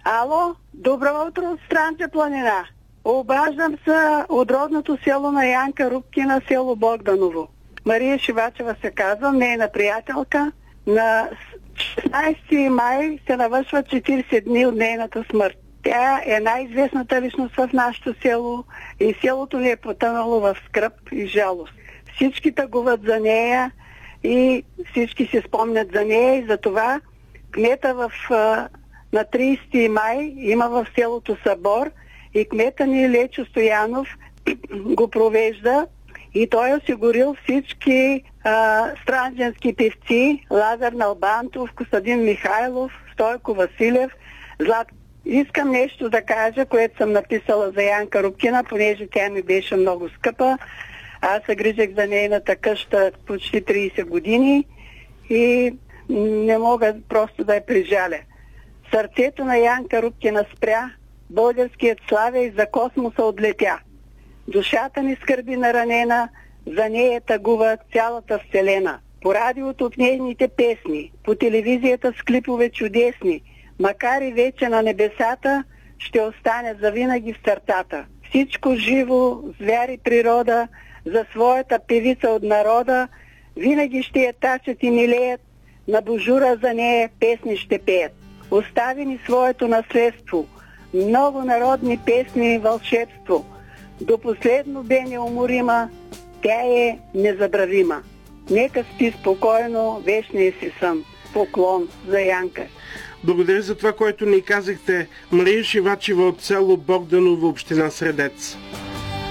Ало, добро утро от Странча планина. Обаждам се от родното село на Янка Рубкина, село Богданово. Мария Шивачева се казвам, нейна приятелка. На 16 май се навършва 40 дни от нейната смърт. Тя е най-известната личност в нашето село и селото ни е потънало в скръб и жалост. Всички тъгуват за нея и всички се спомнят за нея и за това кмета на 30 май има в селото събор и кмета ни Лечо Стоянов го провежда и той е осигурил всички странджански певци, Лазар Налбантов, Костадин Михайлов, Стойко Василев, Злат. Искам нещо да кажа, което съм написала за Янка Рубкина, понеже тя ми беше много скъпа. Аз се грижех за нейната къща почти 30 години и не мога просто да я прижаля. Сърцето на Янка Рубкина спря, българският славей за космоса отлетя. Душата ни скърби наранена, за нея тъгува цялата вселена. По радиото в нейните песни, по телевизията с клипове чудесни, макар и вече на небесата, ще остане завинаги в сърцата. Всичко живо, звяр и природа, за своята певица от народа, винаги ще я тачат и милеят, на божура за нея песни ще пеят. Остави ни своето наследство, много народни песни и вълшебство. До последно бе неуморима, тя е незабравима. Нека спи спокойно, вечния си сън. Поклон за Янка. Благодаря за това, което ни казахте. Мария Шивачева от село Богданово, община Средец.